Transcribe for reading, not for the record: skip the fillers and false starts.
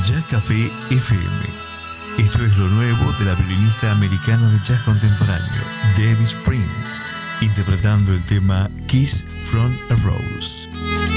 Jazz Café FM. Esto es lo nuevo de la violinista americana de jazz contemporáneo, Debbie Sprint, interpretando el tema Kiss from a Rose.